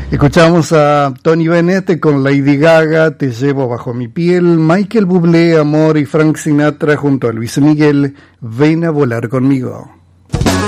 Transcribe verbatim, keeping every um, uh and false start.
Escuchamos a Tony Bennett con Lady Gaga, Te llevo bajo mi piel, Michael Bublé, Amor y Frank Sinatra junto a Luis Miguel, Ven a volar conmigo.